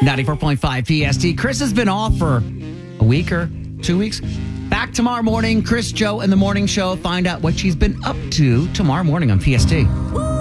94.5 PST. Chris has been off for a week or 2 weeks. Back tomorrow morning. Chris, Joe, and the morning show. Find out what she's been up to tomorrow morning on PST.